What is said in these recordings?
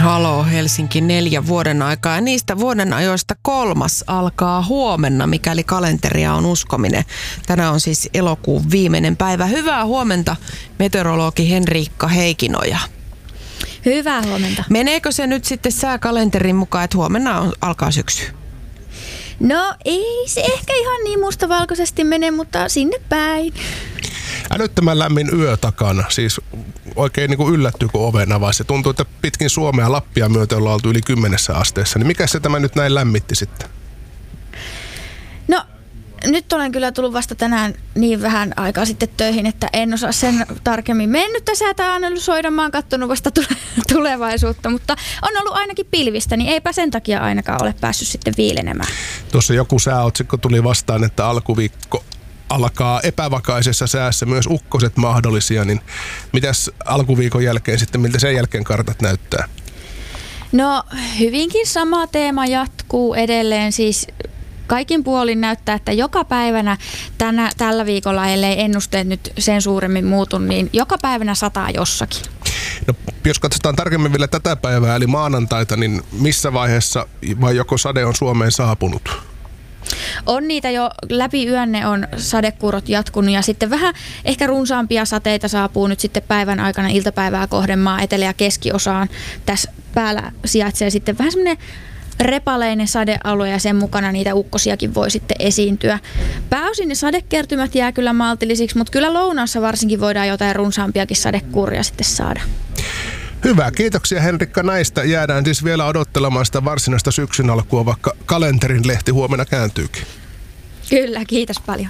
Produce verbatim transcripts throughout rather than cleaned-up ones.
Halo Helsinki neljä vuoden aikaa ja niistä vuoden ajoista kolmas alkaa huomenna, mikäli kalenteria on uskominen. Tänään on siis elokuun viimeinen päivä. Hyvää huomenta, meteorologi Henriikka Heikinoja. Hyvää huomenta. Meneekö se nyt sitten sääkalenterin mukaan, että huomenna on, alkaa syksy? No ei se ehkä ihan niin mustavalkoisesti mene, mutta sinne päin. Älyttömän lämmin yö takana, siis oikein niin kuin yllättyy, kun oven avasi. Tuntuu, että pitkin Suomea Lappia myöten ollaan oltu yli kymmenessä asteessa. Niin mikä se tämä nyt näin lämmitti sitten? No nyt olen kyllä tullut vasta tänään niin vähän aikaa sitten töihin, että en osaa sen tarkemmin mennyttä säätä analysoida. Mä oon kattonut vasta tulevaisuutta, mutta on ollut ainakin pilvistä, niin eipä sen takia ainakaan ole päässyt sitten viilenemään. Tuossa joku sääotsikko tuli vastaan, että alkuviikko alkaa epävakaisessa säässä, myös ukkoset mahdollisia, niin mitäs alkuviikon jälkeen sitten, miltä sen jälkeen kartat näyttää? No hyvinkin sama teema jatkuu edelleen, siis kaikin puolin näyttää, että joka päivänä tänä, tällä viikolla, ellei ennusteet nyt sen suuremmin muutu, niin joka päivänä sataa jossakin. No, jos katsotaan tarkemmin vielä tätä päivää, eli maanantaita, niin missä vaiheessa vai joko sade on Suomeen saapunut? On niitä jo läpi yönne on sadekuurot jatkunut ja sitten vähän ehkä runsaampia sateita saapuu nyt sitten päivän aikana iltapäivää kohden maa etelä- ja keskiosaan. Tässä päällä sijaitsee sitten vähän semmoinen repaleinen sadealue ja sen mukana niitä ukkosiakin voi sitten esiintyä. Pääosin ne sadekertymät jää kyllä maltillisiksi, mutta kyllä lounaassa varsinkin voidaan jotain runsaampiakin sadekuuria sitten saada. Hyvä, kiitoksia Henrikka näistä. Jäädään siis vielä odottelemaan sitä varsinaista syksyn alkua, vaikka kalenterin lehti huomenna kääntyykin. Kyllä, kiitos paljon.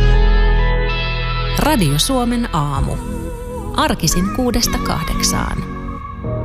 Radio Suomen aamu. Arkisin kuudesta kahdeksaan.